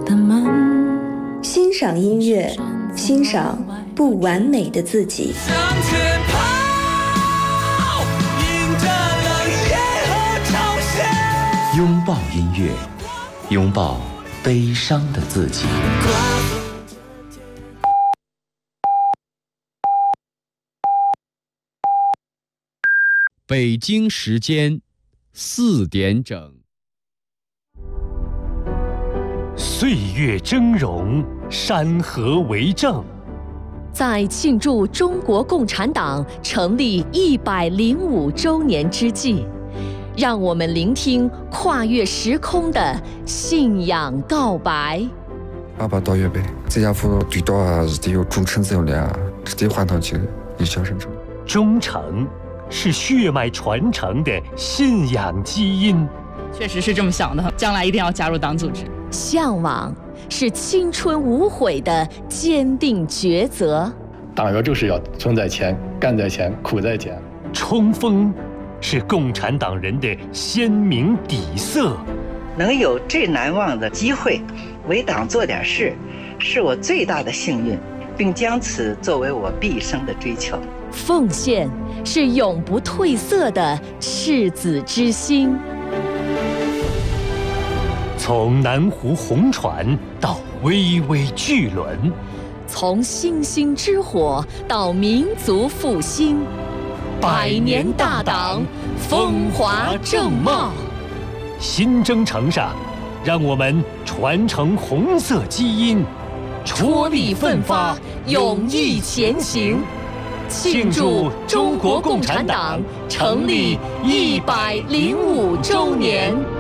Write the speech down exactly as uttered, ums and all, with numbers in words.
的门。 欣赏音乐，欣赏不完美的自己。 向前跑，迎着冷夜和潮汐。 拥抱音乐，拥抱悲伤的自己。 北京时间四点整。 岁月峥嵘，山河为证。 在庆祝中国共产党成立一百零五周年之际，让我们聆听跨越时空的信仰告白。 阿爸到月呗，这家伙最多还是得有忠诚这样的，得换上去一小生中。 忠诚是血脉传承的信仰基因。 确实是这么想的，将来一定要加入党组织。 向往是青春无悔的坚定抉择。 党员就是要存在前，干在前，苦在前。 冲锋是共产党人的鲜明底色。 能有最难忘的机会为党做点事，是我最大的幸运，并将此作为我毕生的追求。 奉献是永不褪色的赤子之心。 从南湖红船到巍巍巨轮， 从星星之火到民族复兴，百年大党，风华正茂。 新征程上，让我们传承红色基因， 踔厉奋发，勇毅前行，庆祝中国共产党成立一百零五周年。